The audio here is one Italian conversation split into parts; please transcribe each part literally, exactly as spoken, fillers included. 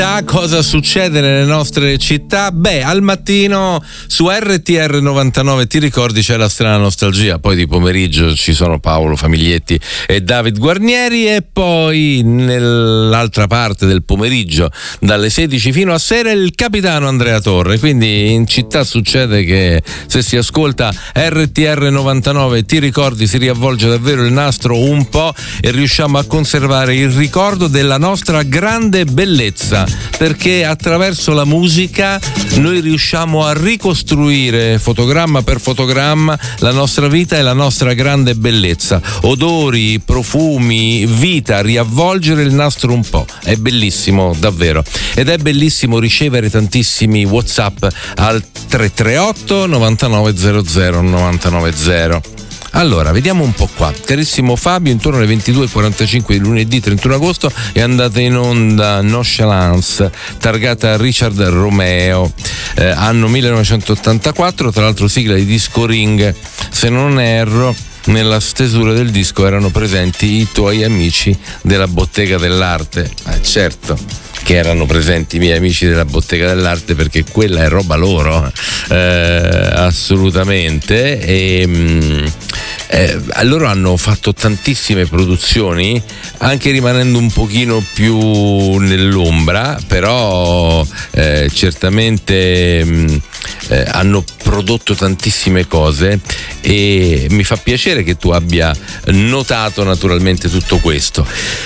Cosa succede nelle nostre città? Beh, al mattino su R T R novantanove, ti ricordi, c'è la strana nostalgia, poi di pomeriggio ci sono Paolo Famiglietti e David Guarnieri, e poi nell'altra parte del pomeriggio dalle sedici fino a sera il capitano Andrea Torre. Quindi in città succede che se si ascolta R T R novantanove, ti ricordi, si riavvolge davvero il nastro un po' e riusciamo a conservare il ricordo della nostra grande bellezza, perché attraverso la musica noi riusciamo a ricostruire fotogramma per fotogramma la nostra vita e la nostra grande bellezza. Odori, profumi, vita, riavvolgere il nastro un po'. È bellissimo davvero, ed è bellissimo ricevere tantissimi WhatsApp al tre tre otto novantanove zero zero novantanove zero. Allora, vediamo un po' qua. Carissimo Fabio, intorno alle ventidue e quarantacinque di lunedì trentuno agosto è andata in onda Nonchalance, targata Richard Romeo, eh, anno millenovecentottantaquattro, tra l'altro sigla di Disco Ring. Se non erro, nella stesura del disco erano presenti i tuoi amici della Bottega dell'Arte. Eh, certo che erano presenti i miei amici della Bottega dell'Arte, perché quella è roba loro, eh, assolutamente. E mh, eh, loro hanno fatto tantissime produzioni, anche rimanendo un pochino più nell'ombra, però eh, certamente mh, eh, hanno prodotto tantissime cose, e mi fa piacere che tu abbia notato naturalmente tutto questo.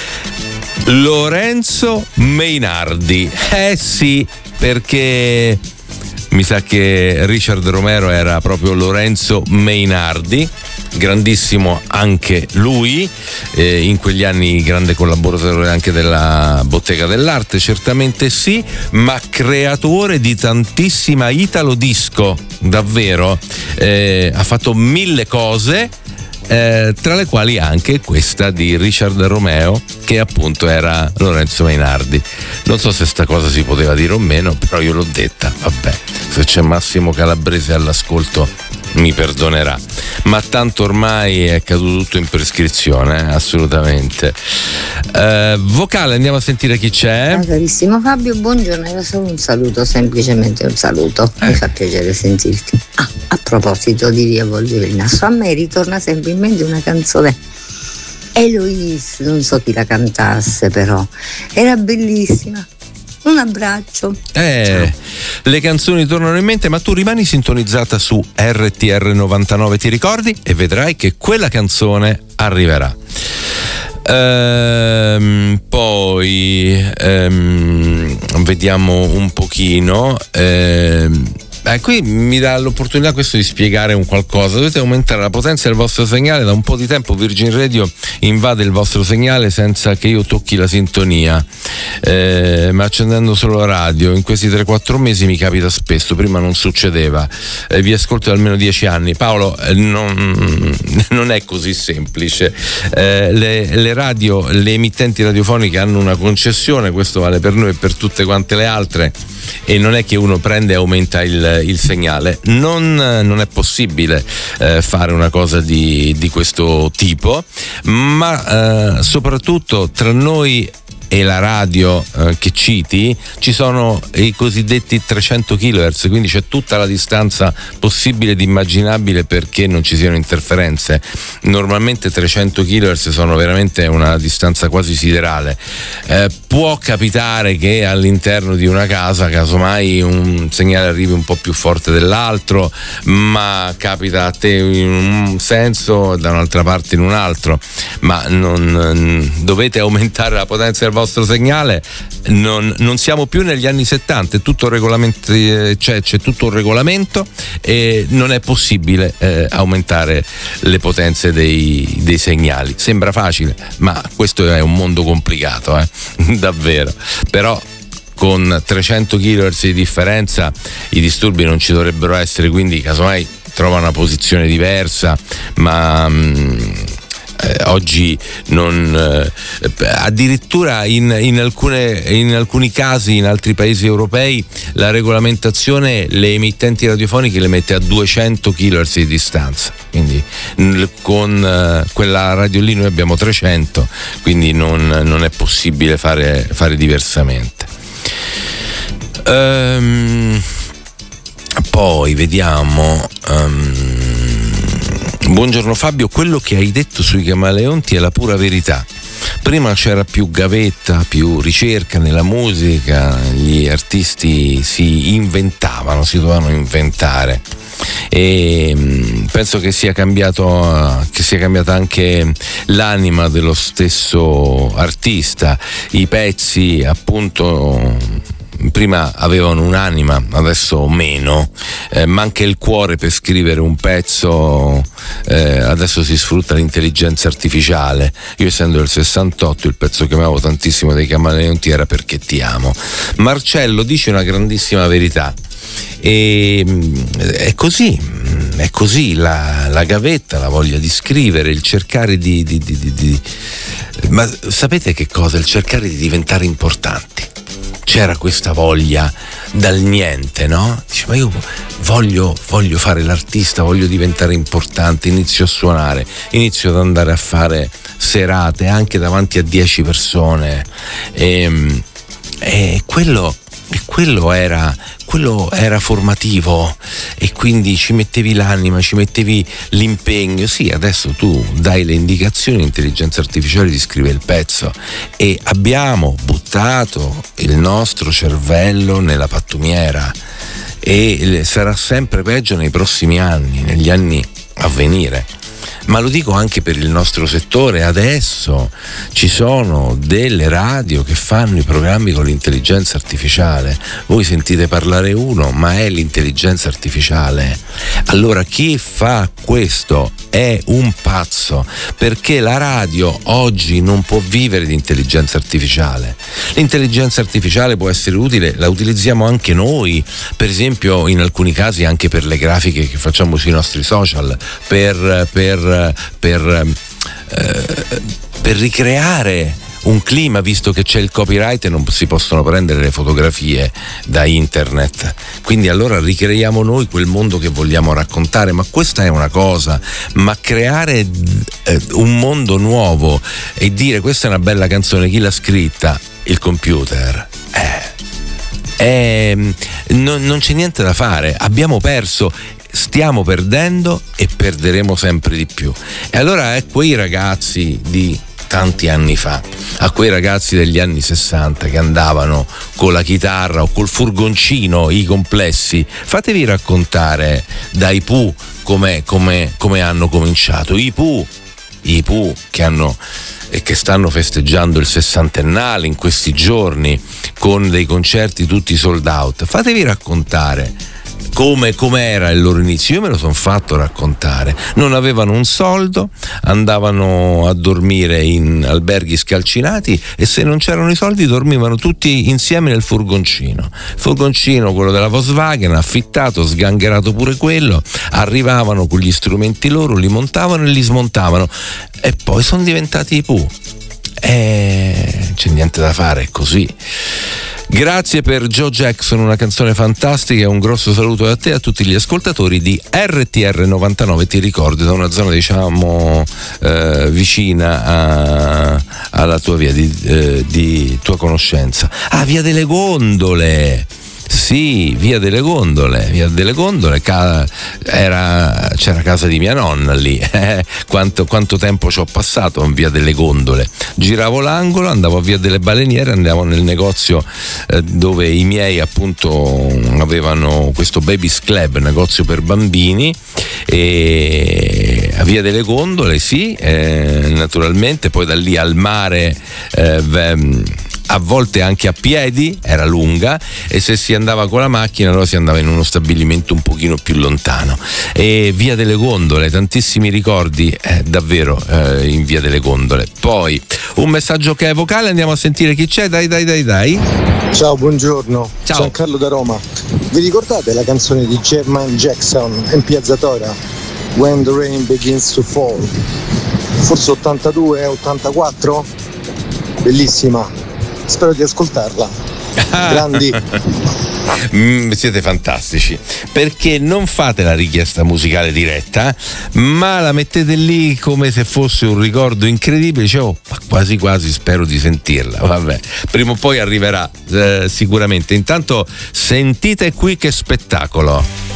Lorenzo Mainardi, eh sì, perché mi sa che Richard Romero era proprio Lorenzo Mainardi, grandissimo anche lui, eh, in quegli anni grande collaboratore anche della Bottega dell'Arte, certamente sì, ma creatore di tantissima italo disco, davvero, eh, ha fatto mille cose. Eh, tra le quali anche questa di Richard Romeo, che appunto era Lorenzo Mainardi. Non so se sta cosa si poteva dire o meno, però io l'ho detta, vabbè, se c'è Massimo Calabrese all'ascolto mi perdonerà, ma tanto ormai è caduto tutto in prescrizione, eh? Assolutamente. Eh, vocale, andiamo a sentire chi c'è. Ah, carissimo Fabio, buongiorno, era solo un saluto, semplicemente un saluto, eh. Mi fa piacere sentirti. Ah, a proposito di riavvolgere il nastro, a me ritorna sempre in mente una canzone, Eloise, non so chi la cantasse, però era bellissima. Un abbraccio. Eh, le canzoni tornano in mente, ma tu rimani sintonizzata su R T R novantanove, ti ricordi? E vedrai che quella canzone arriverà. Ehm, poi ehm, vediamo un pochino. Ehm, Eh, qui mi dà l'opportunità questo di spiegare un qualcosa. Dovete aumentare la potenza del vostro segnale. Da un po' di tempo Virgin Radio invade il vostro segnale senza che io tocchi la sintonia, eh, ma accendendo solo la radio. In questi tre quattro mesi mi capita spesso, prima non succedeva. Eh, vi ascolto da almeno dieci anni. Paolo, eh, non, non è così semplice. Eh, le, le radio, le emittenti radiofoniche hanno una concessione, questo vale per noi e per tutte quante le altre, e non è che uno prende e aumenta il il segnale. Non, non è possibile eh, fare una cosa di, di questo tipo, ma eh, soprattutto tra noi e la radio eh, che citi ci sono i cosiddetti trecento chilohertz, quindi c'è tutta la distanza possibile ed immaginabile perché non ci siano interferenze. Normalmente trecento chilohertz sono veramente una distanza quasi siderale. Eh, può capitare che all'interno di una casa casomai un segnale arrivi un po' più forte dell'altro, ma capita a te in un senso, da un'altra parte in un altro, ma non dovete aumentare la potenza del vostro segnale. Non, non siamo più negli anni settanta, è tutto regolamento, c'è, c'è tutto un regolamento e non è possibile eh, aumentare le potenze dei, dei segnali. Sembra facile, ma questo è un mondo complicato, eh? Davvero. Però con trecento chilohertz di differenza i disturbi non ci dovrebbero essere, quindi casomai trova una posizione diversa, ma mh, Eh, oggi non eh, addirittura in, in, alcune, in alcuni casi in altri paesi europei la regolamentazione le emittenti radiofoniche le mette a duecento chilohertz di distanza, quindi n- con eh, quella radio lì noi abbiamo trecento, quindi non, non è possibile fare, fare diversamente. Um, poi vediamo. Um, buongiorno Fabio, quello che hai detto sui Camaleonti è la pura verità. Prima c'era più gavetta, più ricerca nella musica, gli artisti si inventavano, si dovevano inventare. E penso che sia cambiato che sia cambiata anche l'anima dello stesso artista. I pezzi appunto prima avevano un'anima, adesso meno, eh, ma anche il cuore per scrivere un pezzo eh, adesso si sfrutta l'intelligenza artificiale. Io essendo del sessantotto, il pezzo che amavo tantissimo dei Camaleonti era Perché ti amo. Marcello dice una grandissima verità. E è così, è così la, la gavetta, la voglia di scrivere, il cercare di, di, di, di, di ma sapete che cosa? Il cercare di diventare importanti. C'era questa voglia dal niente, no? Dice, ma io voglio, voglio fare l'artista, voglio diventare importante, inizio a suonare, inizio ad andare a fare serate anche davanti a dieci persone e, e quello E quello era, quello era formativo e quindi ci mettevi l'anima, ci mettevi l'impegno. Sì, adesso tu dai le indicazioni, l'intelligenza artificiale ti scrive il pezzo e abbiamo buttato il nostro cervello nella pattumiera e sarà sempre peggio nei prossimi anni, negli anni a venire. Ma lo dico anche per il nostro settore. Adesso ci sono delle radio che fanno i programmi con l'intelligenza artificiale. Voi sentite parlare uno, ma è l'intelligenza artificiale. Allora chi fa questo è un pazzo, perché la radio oggi non può vivere di intelligenza artificiale. L'intelligenza artificiale può essere utile, la utilizziamo anche noi, per esempio in alcuni casi anche per le grafiche che facciamo sui nostri social, per per Per, eh, per ricreare un clima, visto che c'è il copyright e non si possono prendere le fotografie da internet. Quindi allora ricreiamo noi quel mondo che vogliamo raccontare, ma questa è una cosa, ma creare eh, un mondo nuovo e dire questa è una bella canzone, chi l'ha scritta? Il computer. Eh, eh, non, non c'è niente da fare, abbiamo perso. Stiamo perdendo e perderemo sempre di più. E allora a quei ragazzi di tanti anni fa, a quei ragazzi degli anni sessanta che andavano con la chitarra o col furgoncino, i complessi, fatevi raccontare dai Pooh come, come, come hanno cominciato. I Pooh, i Pooh che hanno e che stanno festeggiando il sessantennale in questi giorni con dei concerti tutti sold out. Fatevi raccontare come com'era il loro inizio. Io me lo sono fatto raccontare. Non avevano un soldo, andavano a dormire in alberghi scalcinati e se non c'erano i soldi dormivano tutti insieme nel furgoncino. Furgoncino, quello della Volkswagen, affittato, sgangherato pure quello. Arrivavano con gli strumenti loro, li montavano e li smontavano e poi sono diventati i Pooh. E c'è niente da fare, è così. Grazie per Joe Jackson, una canzone fantastica, e un grosso saluto a te e a tutti gli ascoltatori di R T R novantanove. Ti ricordo, da una zona diciamo eh, vicina a, alla tua via di, eh, di tua conoscenza. Ah, via delle Gondole. Sì, via delle Gondole, via delle Gondole, ca- era, c'era casa di mia nonna lì, eh, quanto, quanto tempo ci ho passato in via delle Gondole. Giravo l'angolo, andavo a via delle Baleniere, andavo nel negozio eh, dove i miei appunto avevano questo Baby's Club, negozio per bambini, e a via delle Gondole, sì, eh, naturalmente, poi da lì al mare, eh, v- a volte anche a piedi, era lunga, e se si andava con la macchina allora si andava in uno stabilimento un pochino più lontano. E via delle Gondole, tantissimi ricordi eh, davvero eh, in via delle Gondole. Poi un messaggio che è vocale, andiamo a sentire chi c'è. Dai dai dai dai. Ciao, buongiorno. Ciao. Giancarlo da Roma. Vi ricordate la canzone di Jermaine Jackson e Piazzatora, When the Rain Begins to Fall? Forse ottantadue, ottantaquattro? Bellissima. Spero di ascoltarla. Grandi. Mm, siete fantastici, perché non fate la richiesta musicale diretta, ma la mettete lì come se fosse un ricordo incredibile. Dicevo, ma quasi quasi spero di sentirla. Vabbè, prima o poi arriverà, eh, sicuramente. Intanto sentite qui che spettacolo.